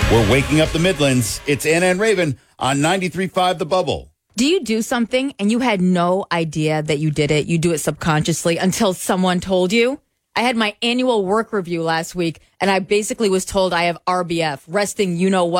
We're waking up the Midlands. It's Anna and Raven on 93.5 The Bubble. Do you do something and you had no idea that you did it? You do it subconsciously until someone told you? I had my annual work review last week, and I basically was told I have RBF, resting you-know-what